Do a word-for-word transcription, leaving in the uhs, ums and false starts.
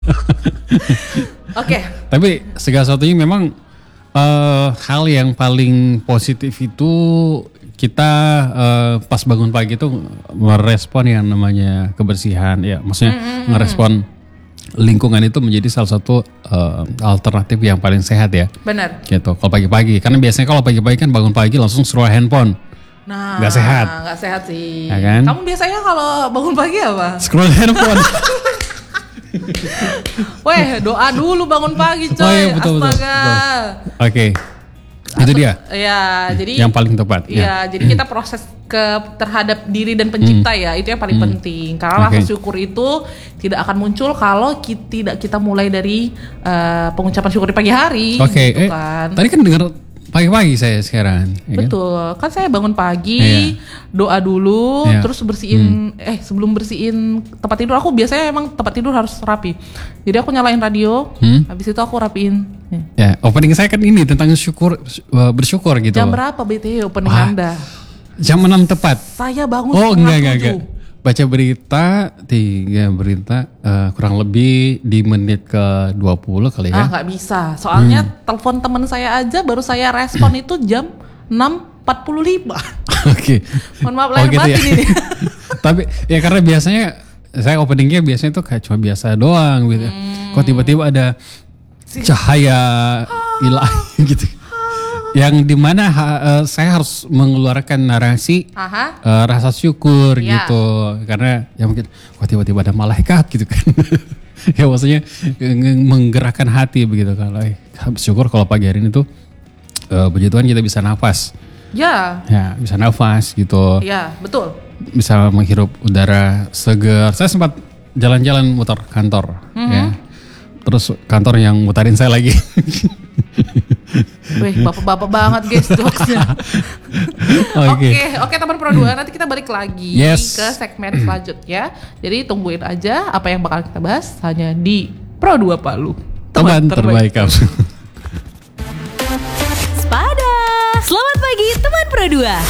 Oke. Tapi segala sesuatunya memang uh, hal yang paling positif itu kita uh, pas bangun pagi itu merespon yang namanya kebersihan, ya maksudnya mm-hmm. ngerespon lingkungan itu menjadi salah satu uh, alternatif yang paling sehat ya. Benar. Gitu. Kalau pagi-pagi, karena biasanya kalau pagi-pagi kan bangun pagi langsung scroll handphone. Nah, nggak sehat. Nggak sehat sih. Ya kan? Kamu biasanya kalau bangun pagi apa? Scroll handphone. Weh, doa dulu bangun pagi coy. Oh iya, betul, Astaga. betul, betul. Oke. Okay. Itu dia. Ya, jadi yang paling tepat. Iya, ya. jadi kita proses ke terhadap diri dan pencipta hmm. ya, itu yang paling hmm. penting. Karena okay. rasa syukur itu tidak akan muncul kalau kita, tidak kita mulai dari uh, pengucapan syukur di pagi hari. Oke. Okay. Gitu eh, kan. Tadi kan dengar pagi-pagi saya sekarang. Betul, Ya kan? kan saya bangun pagi, iya. doa dulu, iya. terus bersihin. Hmm. Eh sebelum bersihin tempat tidur, aku biasanya emang tempat tidur harus rapi. Jadi aku nyalain radio, hmm? habis itu aku rapiin. Ya, opening saya kan ini tentang syukur, bersyukur gitu. Jam berapa B T W opening Wah, Anda? Jam enam tepat. Saya bangun oh, setengah enggak, enggak, tujuh. enggak. Baca berita, tiga berita, uh, kurang lebih di menit ke dua puluh kali ya. Ah, nggak bisa. Soalnya hmm. telepon teman saya aja baru saya respon itu jam enam empat puluh lima. Oke. Mohon maaf lahir oh, gitu batin ya. ini. Tapi ya karena biasanya saya openingnya biasanya tuh kayak cuma biasa doang gitu. Hmm. Kok tiba-tiba ada cahaya ilahi gitu. Yang dimana ha, uh, saya harus mengeluarkan narasi uh, rasa syukur ya. Gitu, karena ya mungkin wah tiba-tiba ada malaikat gitu kan. Ya maksudnya menggerakkan hati begitu kan. Eh, syukur kalau pagi hari ini tuh uh, puji Tuhan kita bisa nafas. Ya. Ya bisa nafas gitu. Ya betul. Bisa menghirup udara segar. Saya sempat jalan-jalan muter kantor, mm-hmm. ya. Terus kantor yang mutarin saya lagi. Wih, bapak-bapak banget guys jokesnya. Oke, oke teman Pro dua, nanti kita balik lagi yes. ke segmen selanjutnya. Jadi tungguin aja apa yang bakal kita bahas hanya di Pro dua Palu. Teman, teman terbaik kamu. Spada. Selamat pagi teman Pro dua.